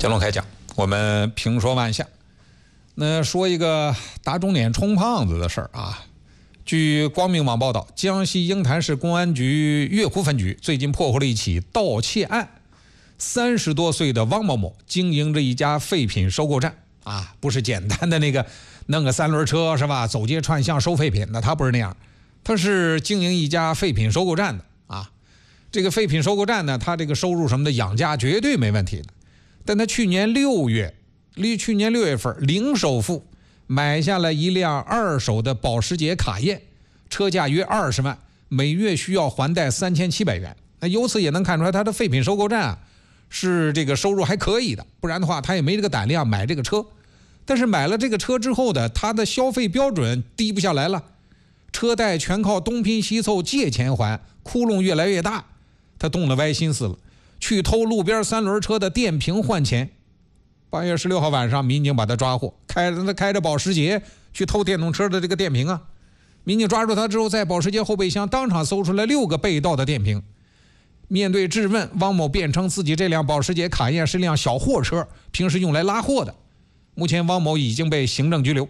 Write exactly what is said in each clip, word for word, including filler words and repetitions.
乾隆开讲，我们评说万象。那说一个打肿脸充胖子的事儿啊。据光明网报道，江西鹰潭市公安局月湖分局最近破获了一起盗窃案。三十多岁的汪某某经营着一家废品收购站啊，不是简单的那个弄个三轮车是吧？走街串巷收废品的，他不是那样，他是经营一家废品收购站的啊。这个废品收购站呢，他这个收入什么的养家绝对没问题的。但他去年六月，离去年六月份零首付买下了一辆二手的保时捷卡宴，车价约二十万，每月需要还贷三千七百元。那由此也能看出来，他的废品收购站啊是这个收入还可以的，不然的话他也没这个胆量买这个车。但是买了这个车之后的他的消费标准低不下来了，车贷全靠东拼西凑借钱还，窟窿越来越大。他动了歪心思了，去偷路边三轮车的电瓶换钱。八月十六号晚上，民警把他抓获，开着开着保时捷去偷电动车的这个电瓶啊。民警抓住他之后，在保时捷后备箱当场搜出来六个被盗的电瓶。面对质问，汪某辩称自己这辆保时捷卡宴是辆小货车，平时用来拉货的。目前汪某已经被行政拘留。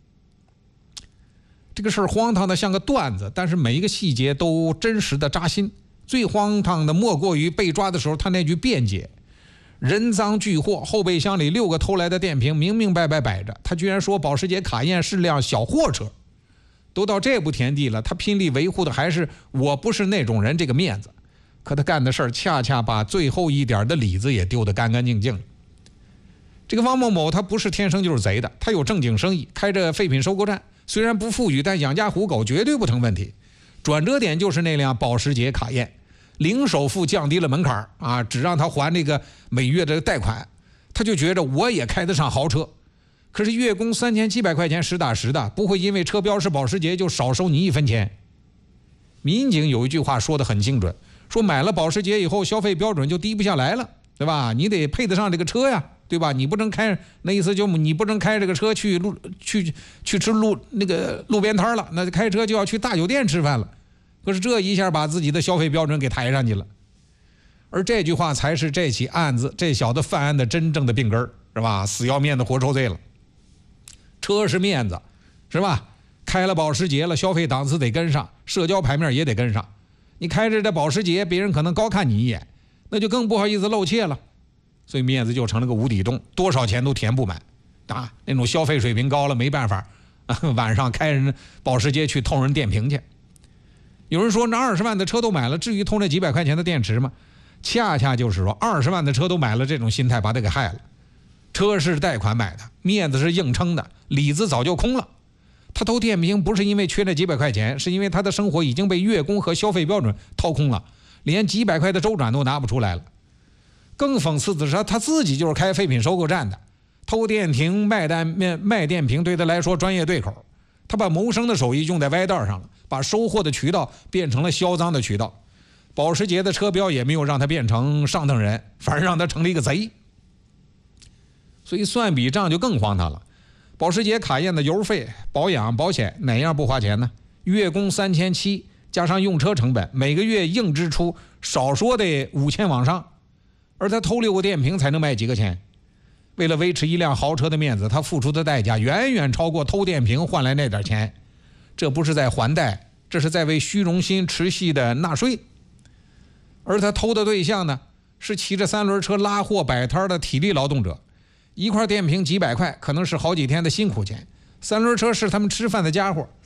这个事儿荒唐的像个段子，但是每一个细节都真实的扎心。最荒唐的莫过于被抓的时候他那句辩解，人赃俱获，后备箱里六个偷来的电瓶明明白白摆着，他居然说保时捷卡宴是辆小货车。都到这步田地了，他拼力维护的还是我不是那种人这个面子，可他干的事儿恰恰把最后一点的里子也丢得干干净净。这个汪某某他不是天生就是贼的，他有正经生意，开着废品收购站，虽然不富裕，但养家糊口绝对不成问题。转折点就是那辆保时捷卡宴，零首付降低了门槛啊，只让他还那个每月的贷款，他就觉着我也开得上豪车。可是月供三千七百块钱实打实的，不会因为车标是保时捷就少收你一分钱。民警有一句话说得很精准，说买了保时捷以后消费标准就低不下来了，对吧？你得配得上这个车呀，对吧？你不能开，那意思就你不能开这个车去路去去吃路那个路边摊了，那开车就要去大酒店吃饭了。可是这一下把自己的消费标准给抬上去了，而这句话才是这起案子这小子犯案的真正的病根，是吧？死要面子活受罪了。车是面子，是吧？开了保时捷了，消费档次得跟上，社交牌面也得跟上。你开着这保时捷，别人可能高看你一眼，那就更不好意思露怯了，所以面子就成了个无底洞，多少钱都填不满啊！那种消费水平高了没办法，啊、晚上开人保时捷去偷人电瓶去。有人说那二十万的车都买了，至于偷那几百块钱的电池吗？恰恰就是说二十万的车都买了，这种心态把他给害了。车是贷款买的，面子是硬撑的，里子早就空了。他偷电瓶不是因为缺那几百块钱，是因为他的生活已经被月供和消费标准掏空了，连几百块的周转都拿不出来了。更讽刺的是他自己就是开废品收购站的，偷电瓶卖单卖电瓶对他来说专业对口，他把谋生的手艺用在歪道上了，把收获的渠道变成了销赃的渠道。保时捷的车标也没有让他变成上等人，反而让他成了一个贼。所以算笔账就更荒唐了。保时捷卡宴的油费、保养、保险哪样不花钱呢？月供三千七，加上用车成本，每个月硬支出少说得五千往上，而他偷六个电瓶才能卖几个钱。为了维持一辆豪车的面子，他付出的代价远远超过偷电瓶换来那点钱。这不是在还贷，这是在为虚荣心持续的纳税。而他偷的对象呢，是骑着三轮车拉货摆摊的体力劳动者。一块电瓶几百块，可能是好几天的辛苦钱。三轮车是他们吃饭的家伙，